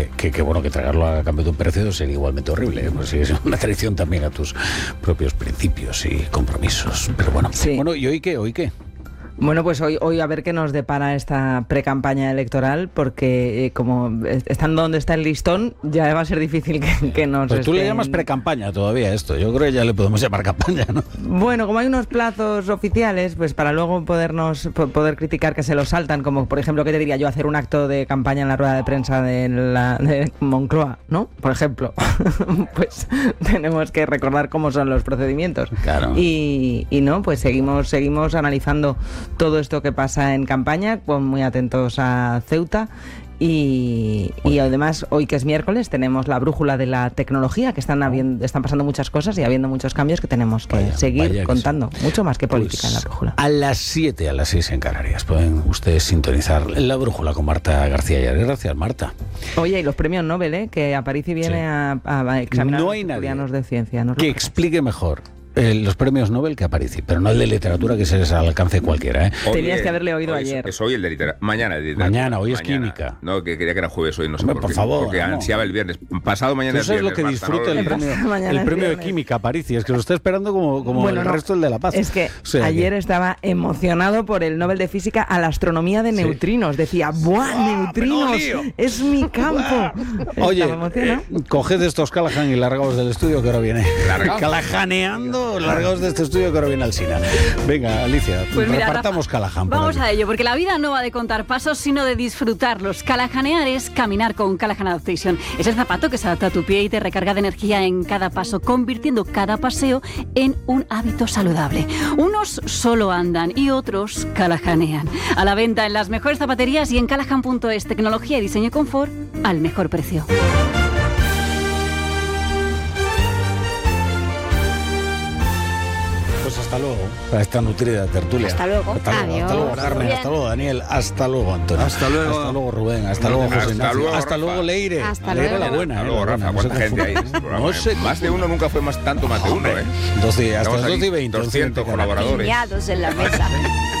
que bueno, que tragarlo a cambio de un precio sería igualmente horrible, ¿eh? Pues sí, es una traición también a tus propios principios y compromisos. Pero bueno, Sí. Bueno, ¿y hoy qué? ¿Hoy qué? Bueno, pues hoy a ver qué nos depara esta precampaña electoral, porque como estando donde está el listón, ya va a ser difícil que nos Pues tú le estén- llamas precampaña todavía esto. Yo creo que ya le podemos llamar campaña, ¿no? Bueno, como hay unos plazos oficiales, pues para luego poder criticar que se los saltan, como por ejemplo, ¿qué te diría yo? Hacer un acto de campaña en la rueda de prensa de Moncloa, ¿no? Por ejemplo. Pues tenemos que recordar cómo son los procedimientos. Claro. Y no, pues seguimos analizando todo esto que pasa en campaña, muy atentos a Ceuta. Y además, hoy que es miércoles, tenemos la brújula de la tecnología, que están pasando muchas cosas y habiendo muchos cambios que tenemos que Vaya seguir que contando. Mucho más que política Pues en la brújula. a las 7, a las 6 en Canarias pueden ustedes sintonizar la brújula con Marta García Llares. Gracias, Marta. Oye, y los premios Nobel, que Aparici viene a examinar No a hay los nadie tertulianos de ciencia. ¿no? Que explique mejor los premios Nobel que Aparici, pero no el de literatura, que ese es al alcance de cualquiera, ¿eh? Tenías que haberle oído ayer. Es hoy el de literatura. Mañana el de literatura. Mañana, hoy es química. No, que quería que era jueves hoy, no sé Hombre, por qué. favor, Porque vamos. ansiaba el viernes. Pasado mañana Tú es sabes viernes. lo que basta, disfruta no el lo premio, Pasado mañana el es premio de viernes. química Aparici, es que lo está esperando como Bueno, el no, resto del de La Paz. Es que O sea ayer estaba emocionado por el Nobel de Física a la astronomía de neutrinos. Decía, ¡buah, neutrinos! menudo lío! ¡Es mi campo! Oye, Estaba emocionado. coged estos Callahan y largaos del estudio que ahora viene. ¿Largaos? Callahaneando, largaos de este estudio que ahora viene al Sina. Venga, Alicia, Pues mira, repartamos Rafa, Callahan. por vamos aquí. a ello, porque la vida no va de contar pasos, sino de disfrutarlos. Callahanear es caminar con Callahan Adaptation. Es el zapato que se adapta a tu pie y te recarga de energía en cada paso, convirtiendo cada paseo en un hábito saludable. Unos solo andan y otros callahanean. A la venta en las mejores zapaterías y en callahan.es. Tecnología y diseño y confort al mejor precio. Pues hasta luego, para esta nutrida tertulia. Hasta luego. Hasta luego, Adiós. Carmen, Bien. hasta luego, Daniel, hasta luego, Antonio. Hasta luego. Hasta luego, Rubén, hasta luego, José Hasta Ignacio. luego, Hasta luego, Rafa. Leire. Hasta Leire luego. la buena, Hasta luego, la Rafa. buena, ¿Cuánta no se gente hay en confunda. este programa? No sé. Más de uno nunca fue más de uno, ¿eh? 12, hasta Estamos las aquí, 12:20. 200 colaboradores. Piñados en la mesa.